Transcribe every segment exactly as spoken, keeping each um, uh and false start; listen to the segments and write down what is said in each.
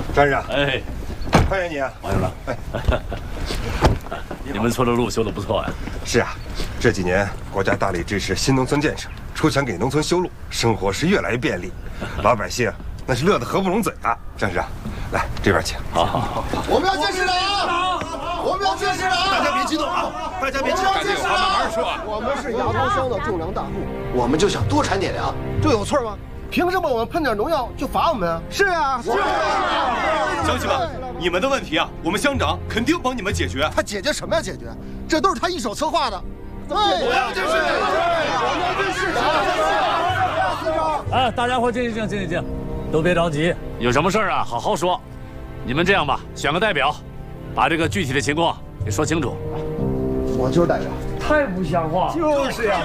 张市长， 哎， 欢迎你啊， 王院长。哎，你们村的路修得不错呀。 是啊，这几年国家大力支持新农村建设，出钱给农村修路，生活是越来越便利，老百姓那是乐得合不拢嘴啊。张市长，来这边请。 好好好， 我们要建设了啊！我们要建设了啊！ 大家别激动啊！大家别激动， 大家有话慢慢说。我们是牙膏乡的种粮大户，我们就想多产点粮，这有错吗？凭什么我们喷点农药就罚我们啊？是啊，是啊。 乡亲们，你们的问题啊，我们乡长肯定帮你们解决。 他解决什么呀？解决？这都是他一手策划的。对， 我要建设， 我要建设。 哎，大家伙静一静，静一静，都别着急，有什么事儿啊，好好说。你们这样吧，选个代表，把这个具体的情况给说清楚。 我就是代表。 太不像话！ 就是呀。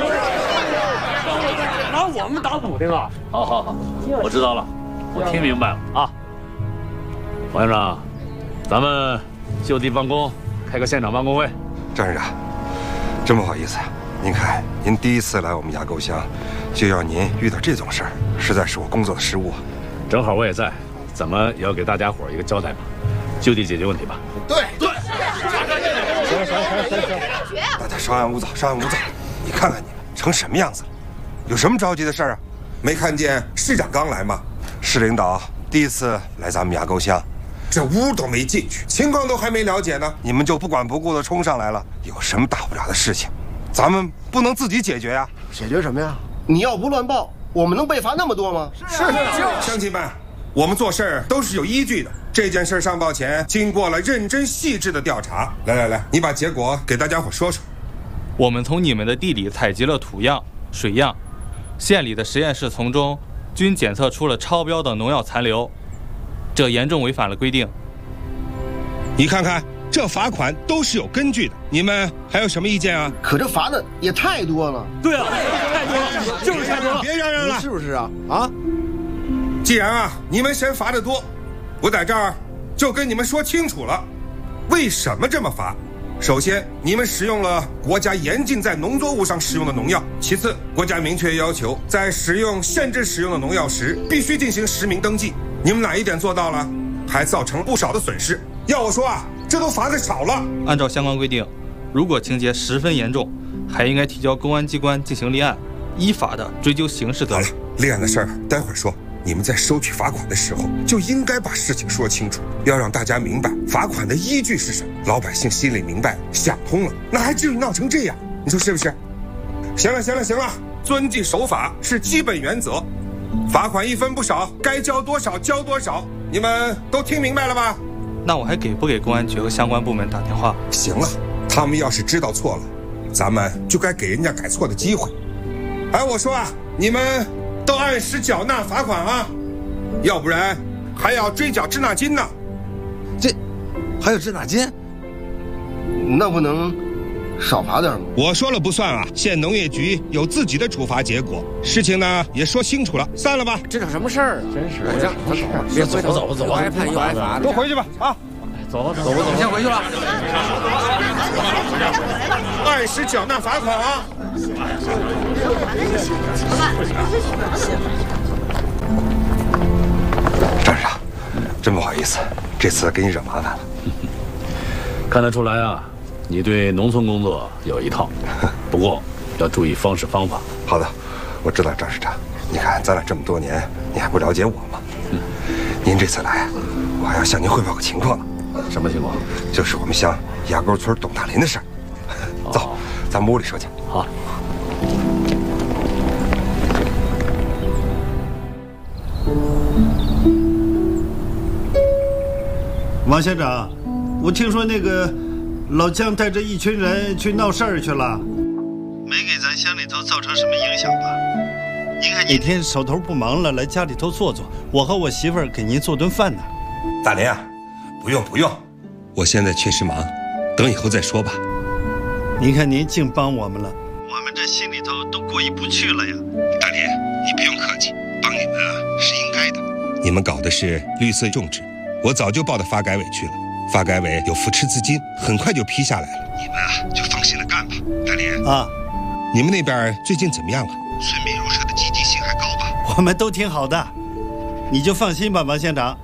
拿我们打补丁啊！好好好，我知道了，我听明白了啊。王院长，咱们就地办公，开个现场办公会。 张市长，真不好意思啊，您看您第一次来我们牙沟乡，就让您遇到这种事儿，实在是我工作的失误啊。 正好我也在，咱们也要给大家伙一个交代吧，就地解决问题吧。 对对。 行行行行行，大家稍安勿躁，稍安勿躁。你看看你们成什么样子了？有什么着急的事儿啊？没看见市长刚来吗？市领导第一次来咱们牙沟乡，这屋都没进去，情况都还没了解呢，你们就不管不顾的冲上来了。有什么大不了的事情，咱们不能自己解决呀？ 解决什么呀？你要不乱报，我们能被罚那么多吗？ 是是，乡亲们，我们做事儿都是有依据的。这件事上报前，经过了认真细致的调查。来来来，你把结果给大家伙说说。 我们从你们的地里采集了土样、水样，县里的实验室从中均检测出了超标的农药残留，这严重违反了规定。 你看看，这罚款都是有根据的，你们还有什么意见啊？ 可这罚的也太多了。 对啊，太多了，就是太多了。 别嚷嚷了， 是不是啊？啊！ 既然啊你们嫌罚的多，我在这儿就跟你们说清楚了，为什么这么罚。首先，你们使用了国家严禁在农作物上使用的农药；其次，国家明确要求在使用限制使用的农药时，必须进行实名登记。你们哪一点做到了？还造成不少的损失。要我说啊，这都罚的少了。 按照相关规定，如果情节十分严重，还应该提交公安机关进行立案，依法的追究刑事责任。 好了，立案的事儿待会儿说。你们在收取罚款的时候，就应该把事情说清楚，要让大家明白罚款的依据是什么。老百姓心里明白，想通了，那还至于闹成这样？你说是不是？行了，行了，行了，遵纪守法是基本原则，罚款一分不少，该交多少交多少，你们都听明白了吧？ 那我还给不给公安局和相关部门打电话？ 行了，他们要是知道错了，咱们就该给人家改错的机会。哎，我说啊，你们都按时缴纳罚款啊，要不然还要追缴滞纳金呢。 这还有滞纳金？那不能少罚点吗？ 我说了不算啊，县农业局有自己的处罚结果，事情呢也说清楚了，散了吧。 这叫什么事儿啊？真是，我这别走吧走吧走吧， 我还判有挨罚。 都回去吧啊！ 走吧走吧走吧走吧，先回去了。 按时缴纳罚款啊！张市长，真不好意思，这次给你惹麻烦了。 看得出来啊，你对农村工作有一套，不过要注意方式方法。 好的，我知道，张市长。你看咱俩这么多年，你还不了解我吗？嗯，您这次来，我还要向您汇报个情况呢。 什么情况？ 就是我们乡牙沟村董大林的事儿。走，咱们屋里说去。 好。 王县长，我听说那个老姜带着一群人去闹事儿去了，没给咱乡里头造成什么影响吧？您看哪天手头不忙了，来家里头坐坐，我和我媳妇儿给您做顿饭呢。 大林啊，不用不用，我现在确实忙，等以后再说吧。 您看您净帮我们了，我们这心里头都过意不去了呀。 大林，你不用客气，帮你们啊是应该的。你们搞的是绿色种植，我早就报到发改委去了，发改委有扶持资金，很快就批下来了。你们啊就放心的干吧。大林啊， 你们那边最近怎么样了？村民入社的积极性还高吧？ 我们都挺好的，你就放心吧，王县长。